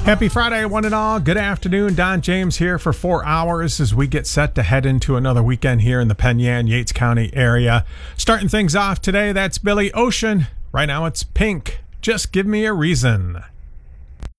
Happy Friday, one and all. Good afternoon. Don James here for 4 hours as we get set to head into another weekend here in the Penn Yan, Yates County area. Starting things off today, that's Billy Ocean. Right now it's Pink. Just Give Me a Reason.